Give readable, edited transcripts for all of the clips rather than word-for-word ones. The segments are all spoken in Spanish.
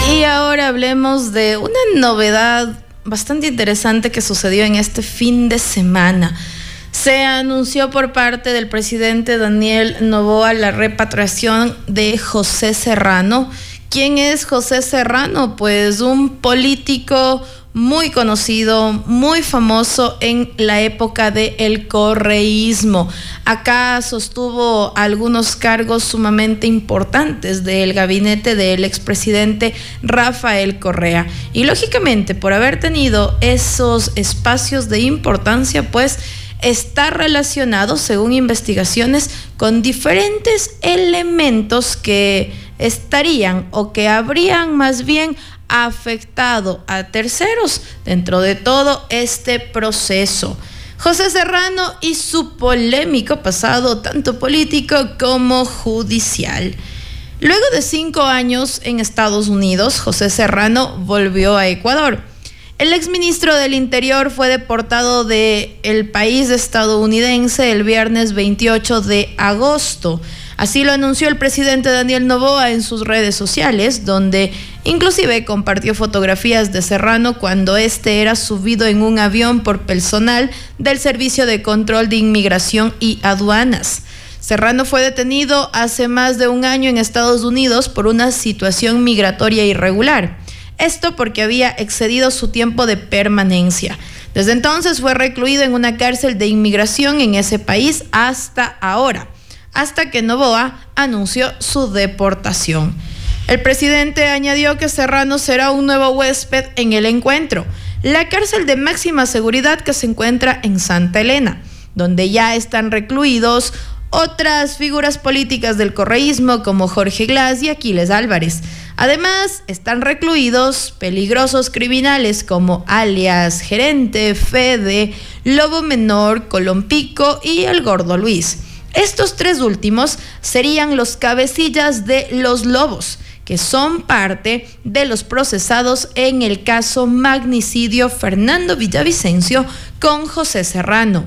Y ahora hablemos de una novedad bastante interesante que sucedió en este fin de semana. Se anunció por parte del presidente Daniel Noboa la repatriación de José Serrano. ¿Quién es José Serrano? Pues un político muy conocido, muy famoso en la época del correísmo. Acá sostuvo algunos cargos sumamente importantes del gabinete del expresidente Rafael Correa. Y lógicamente, por haber tenido esos espacios de importancia, pues está relacionado, según investigaciones, con diferentes elementos que estarían o que habrían más bien afectado a terceros dentro de todo este proceso. José Serrano y su polémico pasado, tanto político como judicial. Luego de 5 años en Estados Unidos, José Serrano volvió a Ecuador. El exministro del Interior fue deportado del país estadounidense el viernes 28 de agosto. Así lo anunció el presidente Daniel Noboa en sus redes sociales, donde inclusive compartió fotografías de Serrano cuando este era subido en un avión por personal del Servicio de Control de Inmigración y Aduanas. Serrano fue detenido hace más de un año en Estados Unidos por una situación migratoria irregular. Esto porque había excedido su tiempo de permanencia. Desde entonces fue recluido en una cárcel de inmigración en ese país hasta ahora, hasta que Noboa anunció su deportación. El presidente añadió que Serrano será un nuevo huésped en el encuentro, la cárcel de máxima seguridad que se encuentra en Santa Elena, donde ya están recluidos otras figuras políticas del correísmo como Jorge Glass y Aquiles Álvarez. Además, están recluidos peligrosos criminales como alias Gerente, Fede, Lobo Menor, Colompico y el Gordo Luis. Estos 3 últimos serían los cabecillas de los Lobos, que son parte de los procesados en el caso magnicidio Fernando Villavicencio con José Serrano.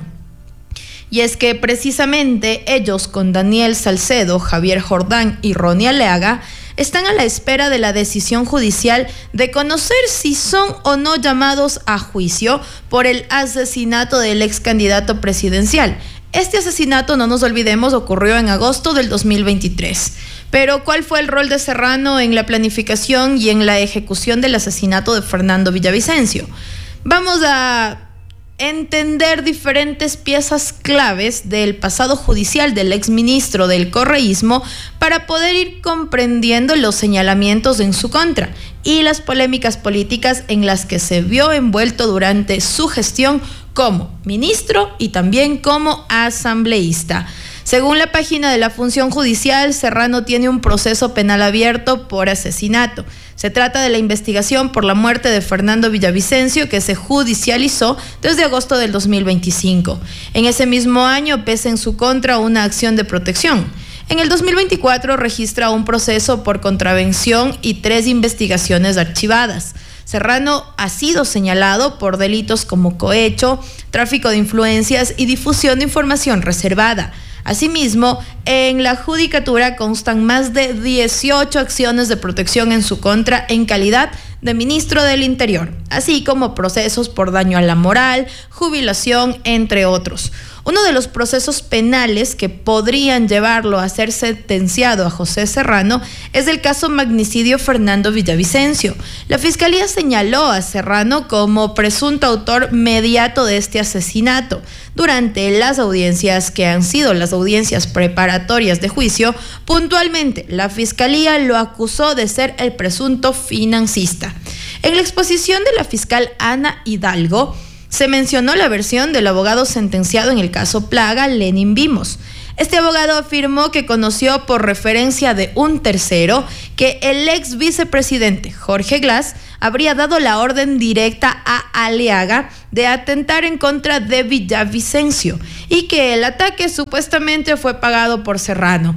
Y es que precisamente ellos, con Daniel Salcedo, Javier Jordán y Ronnie Aleaga, están a la espera de la decisión judicial de conocer si son o no llamados a juicio por el asesinato del ex candidato presidencial. Este asesinato, no nos olvidemos, ocurrió en agosto del 2023. Pero, ¿cuál fue el rol de Serrano en la planificación y en la ejecución del asesinato de Fernando Villavicencio? Vamos a entender diferentes piezas claves del pasado judicial del exministro del correísmo para poder ir comprendiendo los señalamientos en su contra y las polémicas políticas en las que se vio envuelto durante su gestión como ministro y también como asambleísta. Según la página de la Función Judicial, Serrano tiene un proceso penal abierto por asesinato. Se trata de la investigación por la muerte de Fernando Villavicencio, que se judicializó desde agosto del 2025. En ese mismo año pesa en su contra una acción de protección. En el 2024 registra un proceso por contravención y 3 investigaciones archivadas. Serrano ha sido señalado por delitos como cohecho, tráfico de influencias y difusión de información reservada. Asimismo, en la judicatura constan más de 18 acciones de protección en su contra en calidad de ministro del Interior, así como procesos por daño a la moral, jubilación, entre otros. Uno de los procesos penales que podrían llevarlo a ser sentenciado a José Serrano es el caso magnicidio Fernando Villavicencio. La Fiscalía señaló a Serrano como presunto autor mediato de este asesinato. Durante las audiencias que han sido las audiencias preparatorias de juicio, puntualmente la Fiscalía lo acusó de ser el presunto financista. En la exposición de la fiscal Ana Hidalgo, se mencionó la versión del abogado sentenciado en el caso Plaga, Lenin Vimos. Este abogado afirmó que conoció por referencia de un tercero que el ex vicepresidente Jorge Glass habría dado la orden directa a Aleaga de atentar en contra de Villavicencio y que el ataque supuestamente fue pagado por Serrano.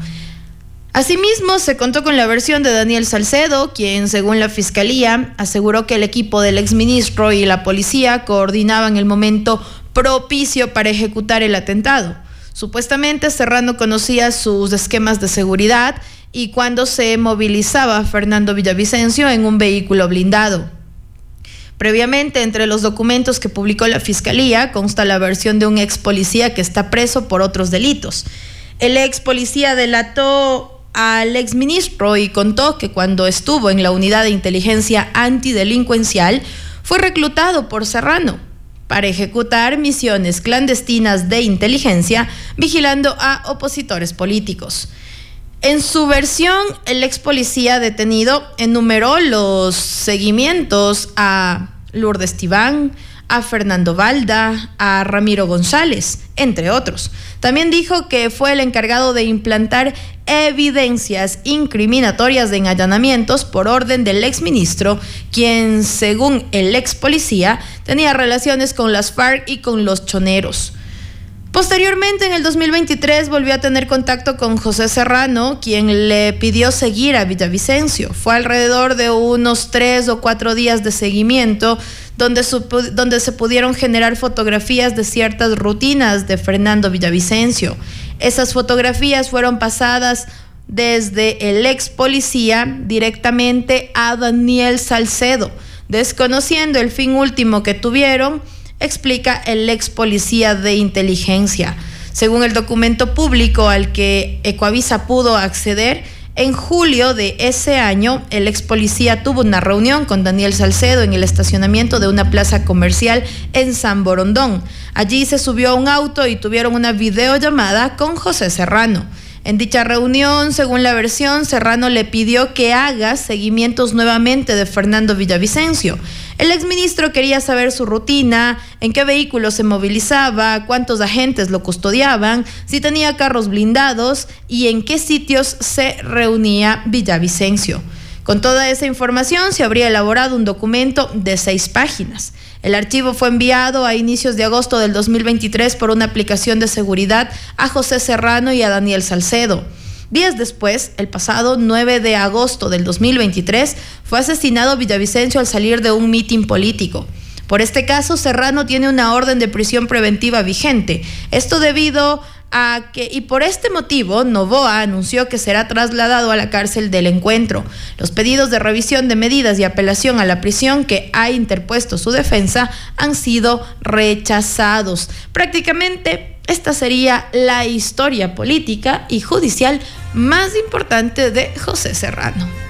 Asimismo, se contó con la versión de Daniel Salcedo, quien, según la Fiscalía, aseguró que el equipo del exministro y la policía coordinaban el momento propicio para ejecutar el atentado. Supuestamente, Serrano conocía sus esquemas de seguridad y cuando se movilizaba a Fernando Villavicencio en un vehículo blindado. Previamente, entre los documentos que publicó la Fiscalía, consta la versión de un ex policía que está preso por otros delitos. El ex policía delató al exministro y contó que cuando estuvo en la unidad de inteligencia antidelincuencial fue reclutado por Serrano para ejecutar misiones clandestinas de inteligencia vigilando a opositores políticos. En su versión, el ex policía detenido enumeró los seguimientos a Lourdes Tibán, a Fernando Valda, a Ramiro González, entre otros. También dijo que fue el encargado de implantar evidencias incriminatorias en allanamientos por orden del exministro, quien, según el ex policía, tenía relaciones con las FARC y con los choneros. Posteriormente, en el 2023, volvió a tener contacto con José Serrano, quien le pidió seguir a Villavicencio. Fue alrededor de unos 3 o 4 días de seguimiento, donde se pudieron generar fotografías de ciertas rutinas de Fernando Villavicencio. Esas fotografías fueron pasadas desde el ex policía directamente a Daniel Salcedo, desconociendo el fin último que tuvieron, explica el ex policía de inteligencia. Según el documento público al que Ecuavisa pudo acceder, en julio de ese año, el ex policía tuvo una reunión con Daniel Salcedo en el estacionamiento de una plaza comercial en San Borondón. Allí se subió a un auto y tuvieron una videollamada con José Serrano. En dicha reunión, según la versión, Serrano le pidió que haga seguimientos nuevamente de Fernando Villavicencio. El exministro quería saber su rutina, en qué vehículo se movilizaba, cuántos agentes lo custodiaban, si tenía carros blindados y en qué sitios se reunía Villavicencio. Con toda esa información se habría elaborado un documento de 6 páginas. El archivo fue enviado a inicios de agosto del 2023 por una aplicación de seguridad a José Serrano y a Daniel Salcedo. Días después, el pasado 9 de agosto del 2023, fue asesinado Villavicencio al salir de un mitin político. Por este caso, Serrano tiene una orden de prisión preventiva vigente. Esto debido a que, y por este motivo, Novoa anunció que será trasladado a la cárcel del Encuentro. Los pedidos de revisión de medidas y apelación a la prisión que ha interpuesto su defensa han sido rechazados. Prácticamente, esta sería la historia política y judicial más importante de José Serrano.